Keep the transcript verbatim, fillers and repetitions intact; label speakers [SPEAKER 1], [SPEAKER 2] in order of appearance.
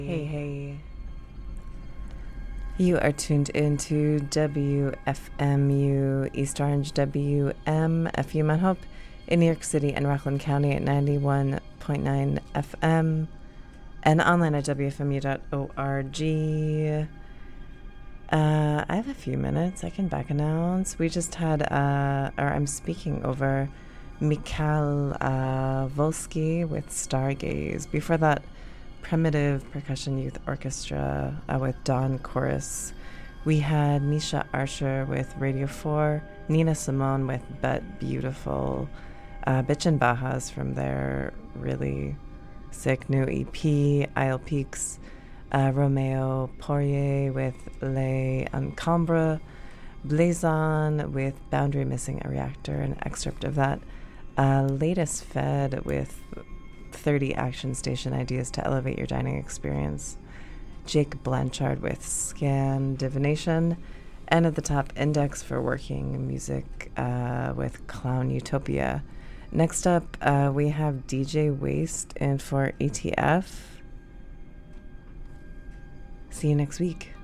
[SPEAKER 1] Hey, hey. You are tuned into W F M U East Orange, W M F U Mount Hope in New York City and Rockland County at ninety-one point nine F M and online at w f m u dot org. Uh, I have a few minutes. I can back announce. We just had, uh, or I'm speaking over Mikhail uh, Volsky with Stargaze. Before that, Primitive Percussion Youth Orchestra uh, with Dawn Chorus. We had Misha Archer with Radio four, Nina Simone with Bet Beautiful, uh, Bitch and Bajas from their really sick new E P, Isle Peaks, uh, Romeo Poirier with Les Encombre, Blazon with Boundary Missing a Reactor, an excerpt of that. Uh, latest Fed with thirty action station ideas to elevate your dining experience. Jake Blanchard with Scan Divination. And at the top, Index for Working Music uh, with Clown Utopia. Next up, uh, we have D J Waste in for A T F. See you next week.